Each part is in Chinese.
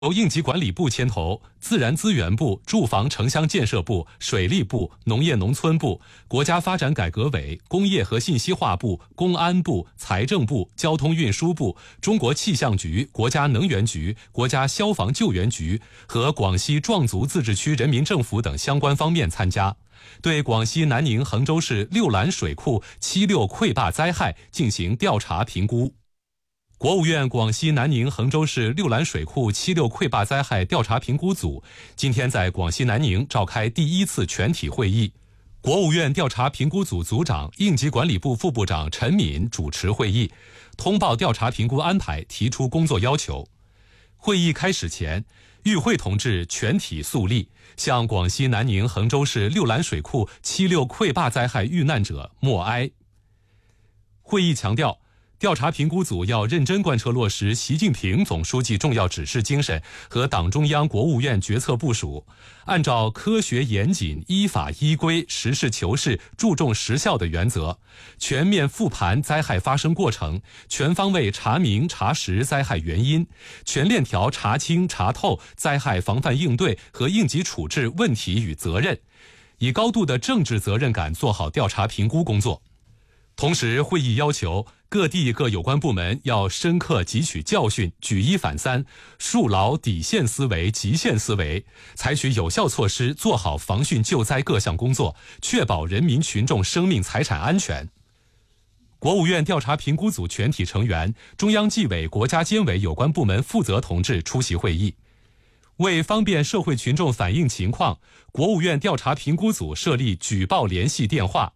由应急管理部牵头，自然资源部、住房城乡建设部、水利部、农业农村部、国家发展改革委、工业和信息化部、公安部、财政部、交通运输部、中国气象局、国家能源局、国家消防救援局和广西壮族自治区人民政府等相关方面参加，对广西南宁衡州市六兰水库76溃坝灾害进行调查评估。国务院广西南宁衡州市六兰水库76溃坝灾害调查评估组今天在广西南宁召开第1次全体会议，国务院调查评估组组长、应急管理部副部长陈敏主持会议，通报调查评估安排，提出工作要求。会议开始前，与会同志全体肃立，向广西南宁衡州市六兰水库76溃坝灾害遇难者默哀。会议强调，调查评估组要认真贯彻落实习近平总书记重要指示精神和党中央、国务院决策部署，按照科学严谨、依法依规、实事求是、注重实效的原则，全面复盘灾害发生过程，全方位查明查实灾害原因，全链条查清查透灾害防范应对和应急处置问题与责任，以高度的政治责任感做好调查评估工作。同时，会议要求各地各有关部门要深刻汲取教训，举一反三，树牢底线思维、极限思维，采取有效措施，做好防汛救灾各项工作，确保人民群众生命财产安全。国务院调查评估组全体成员、中央纪委、国家监委有关部门负责同志出席会议。为方便社会群众反映情况，国务院调查评估组设立举报联系电话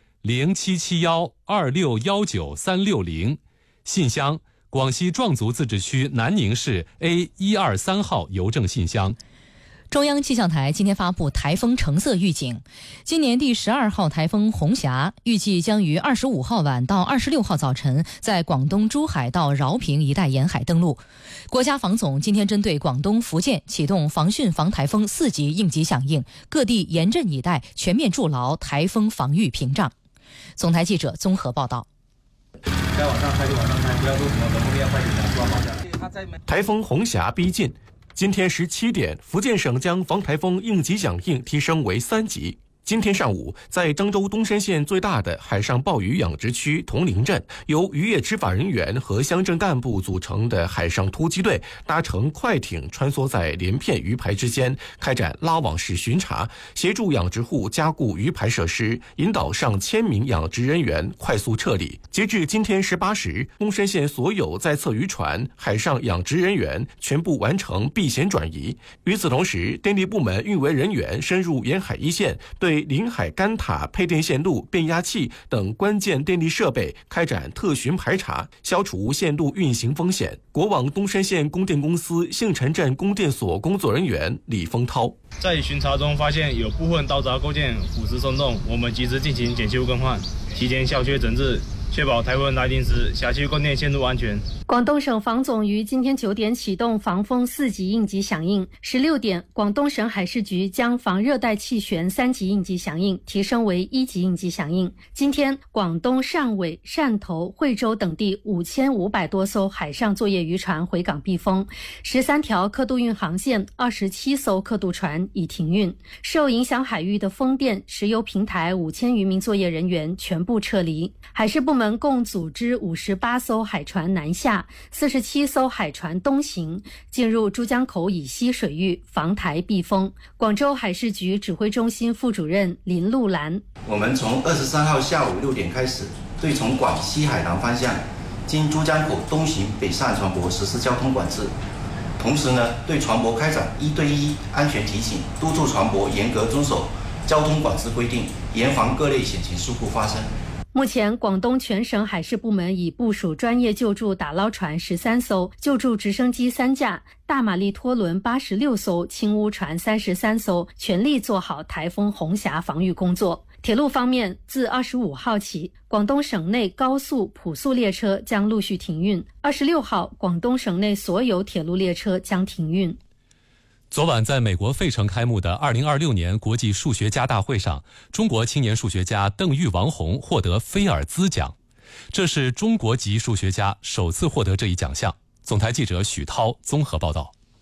077126193660，信箱广西壮族自治区南宁市 A123号邮政信箱。 中央气象台今天发布台风橙色预警，今年第12号台风红霞预计将于25号晚到26号早晨在广东珠海到饶平一带沿海登陆。国家防总今天针对广东、福建启动防汛防台风4级应急响应，各地严阵以待，全面筑牢台风防御屏障。总台记者综合报道。 该往上开就往上开，不要做什么本后面要快点抓好下来。 台风红霞逼近，今天17点，福建省将防台风应急响应提升为3级。今天上午，在漳州东山县最大的海上鲍鱼养殖区铜陵镇，由渔业执法人员和乡镇干部组成的海上突击队搭乘快艇穿梭在连片鱼排之间，开展拉网式巡查，协助养殖户加固鱼排设施，引导上1000名养殖人员快速撤离。截至今天18时，东山县所有在侧渔船、海上养殖人员全部完成避险转移。与此同时，电力部门运维人员深入沿海一线，对临海干塔、配电线路、变压器等关键电力设备开展特巡排查，消除线路运行风险。国网东山县供电公司杏城镇供电所工作人员李丰涛在巡查中发现有部分道闸构件腐蚀松动，我们及时进行检修更换，提前消缺整治，确保台风来临时辖区供电线路安全。 广东省防总于今天9点启动防风4级应急响应，16点，广东省海事局将防热带气旋3级应急响应提升为1级应急响应。今天，广东汕尾、汕头、惠州等地5500多艘海上作业渔船回港避风，13条客渡运航线、27艘客渡船已停运。受影响海域的风电、石油平台5000余名作业人员全部撤离。海事部门共组织58艘海船南下，47艘海船东行，进入珠江口以西水域防台避风。广州海事局指挥中心副主任林路兰： 我们从23号下午6点开始，对从广西海南方向经珠江口东行北上船舶实施交通管制。同时呢，对船舶开展1对1安全提醒，督促船舶严格遵守交通管制规定，严防各类险情事故发生。 目前，广东全省海事部门已部署专业救助打捞船13艘、救助直升机3架、大马力拖轮86艘、轻污船33艘，全力做好台风红霞防御工作。铁路方面，自25号起，广东省内高速、普速列车将陆续停运；26号，广东省内所有铁路列车将停运。 昨晚在美国费城开幕的2026年国际数学家大会上，中国青年数学家邓玉王红获得菲尔兹奖，这是中国籍数学家首次获得这一奖项。总台记者许涛综合报道。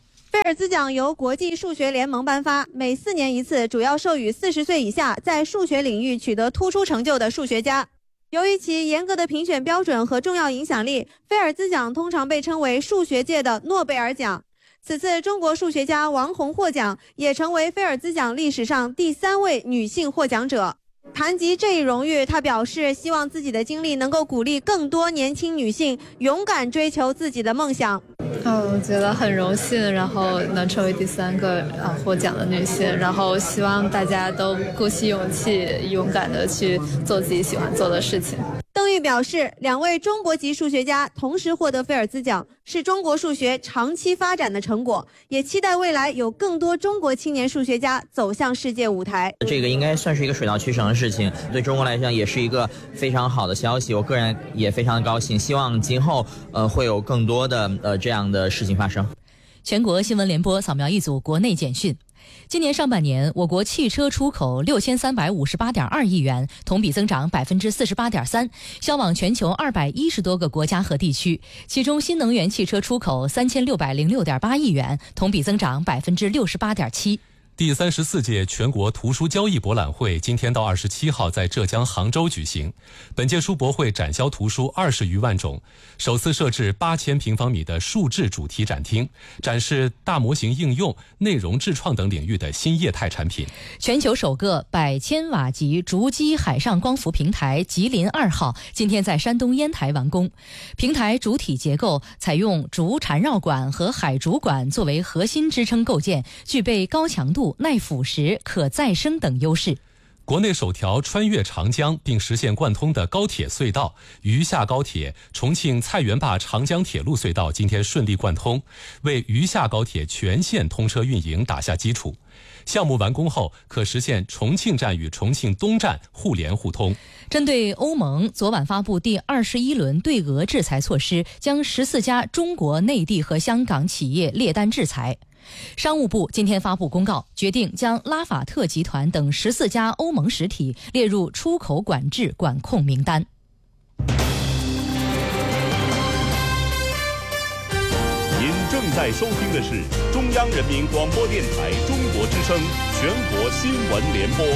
尔兹奖由国际数学联盟颁发，每4年一次，主要授予40岁以下在数学领域取得突出成就的数学家。由于其严格的评选标准和重要影响力，菲尔兹奖通常被称为数学界的诺贝尔奖。此次中国数学家王红获奖，也成为菲尔兹奖历史上第3位女性获奖者。谈及这一荣誉，她表示希望自己的经历能够鼓励更多年轻女性勇敢追求自己的梦想。 我觉得很荣幸，然后能成为第3个获奖的女性，然后希望大家都鼓起勇气，勇敢的去做自己喜欢做的事情。 邓玉表示，2位中国籍数学家同时获得菲尔兹奖，是中国数学长期发展的成果，也期待未来有更多中国青年数学家走向世界舞台。 这个应该算是一个水到渠成的事情，对中国来讲也是一个非常好的消息，我个人也非常的高兴，希望今后会有更多的这样的事情发生。 全国新闻联播扫描一组国内简讯。今年上半年，我国汽车出口6358.2亿元，同比增长48.3%，销往全球210多个国家和地区。其中，新能源汽车出口3606.8亿元，同比增长68.7%。 第34届全国图书交易博览会今天到27号在浙江杭州举行。本届书博会展销图书20余万种，首次设置8000平方米的数智主题展厅，展示大模型应用、内容智创等领域的新业态产品。 全球首个100千瓦级逐基海上光伏平台吉林2号今天在山东烟台完工。平台主体结构采用竹缠绕管和海竹管作为核心支撑构件，具备高强度、耐腐蚀、可再生等优势。 国内首条穿越长江并实现贯通的高铁隧道渝下高铁重庆菜园坝长江铁路隧道今天顺利贯通，为渝下高铁全线通车运营打下基础。项目完工后，可实现重庆站与重庆东站互联互通。 针对欧盟昨晚发布第21轮对俄制裁措施，将14家中国内地和香港企业列单制裁。商务部今天发布公告，决定将拉法特集团等14家欧盟实体列入出口管制管控名单。 您正在收听的是中央人民广播电台中国之声全国新闻联播。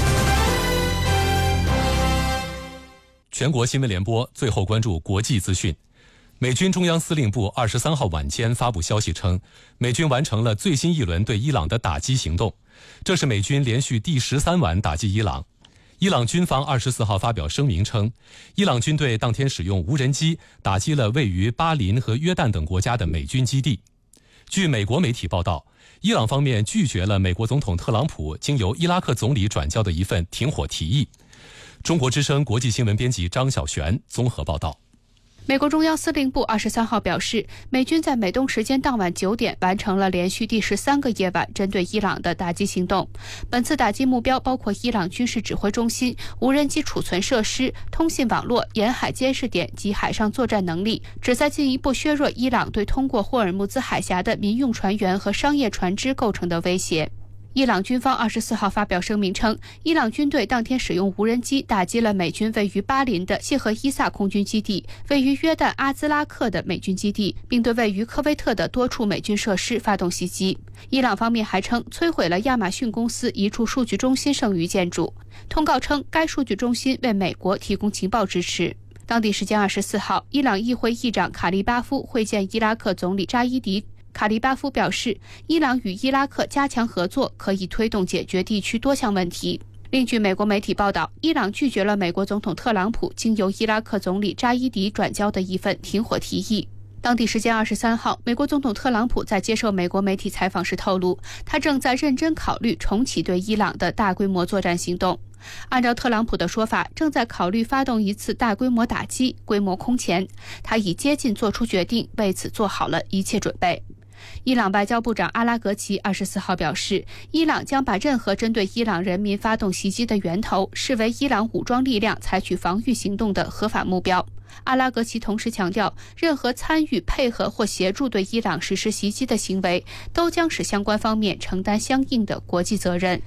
全国新闻联播最后关注国际资讯。美军中央司令部23号晚间发布消息称，美军完成了最新一轮对伊朗的打击行动，这是美军连续第13晚打击伊朗。伊朗军方24号发表声明称，伊朗军队当天使用无人机打击了位于巴林和约旦等国家的美军基地。据美国媒体报道，伊朗方面拒绝了美国总统特朗普经由伊拉克总理转交的一份停火提议。中国之声国际新闻编辑张小璇综合报道。 美国中央司令部23号表示，美军在美东时间当晚9点完成了连续第13个夜晚针对伊朗的打击行动。本次打击目标包括伊朗军事指挥中心、无人机储存设施、通信网络、沿海监视点及海上作战能力，旨在进一步削弱伊朗对通过霍尔木兹海峡的民用船员和商业船只构成的威胁。伊朗军方24号发表声明称，伊朗军队当天使用无人机打击了美军位于巴林的谢赫伊萨空军基地、位于约旦阿兹拉克的美军基地，并对位于科威特的多处美军设施发动袭击。伊朗方面还称，摧毁了亚马逊公司一处数据中心剩余建筑。通告称，该数据中心为美国提供情报支持。当地时间24号，伊朗议会议长卡利巴夫会见伊拉克总理扎伊迪。卡利巴夫表示，伊朗与伊拉克加强合作，可以推动解决地区多项问题。另据美国媒体报道，伊朗拒绝了美国总统特朗普经由伊拉克总理扎伊迪转交的一份停火提议。当地时间23号，美国总统特朗普在接受美国媒体采访时透露，他正在认真考虑重启对伊朗的大规模作战行动。按照特朗普的说法，正在考虑发动一次大规模打击，规模空前。他已接近做出决定，为此做好了一切准备。伊朗外交部长阿拉格齐24号表示，伊朗将把任何针对伊朗人民发动袭击的源头视为伊朗武装力量采取防御行动的合法目标。阿拉格齐同时强调，任何参与、配合或协助对伊朗实施袭击的行为，都将使相关方面承担相应的国际责任。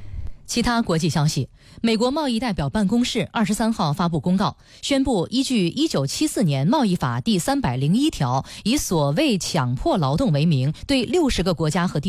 其他国际消息，美国贸易代表办公室23号发布公告，宣布依据1974年贸易法第301条，以所谓强迫劳动为名，对60个国家和地